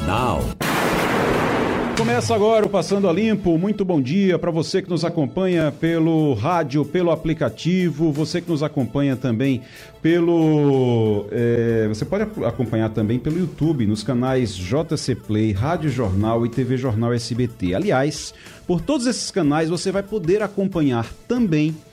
Jornal. Começa agora o Passando a Limpo. Muito bom dia para você que nos acompanha pelo rádio, pelo aplicativo, você que nos acompanha também pelo... você pode acompanhar também pelo YouTube, nos canais JC Play, Rádio Jornal e TV Jornal SBT. Aliás, por todos esses canais você vai poder acompanhar também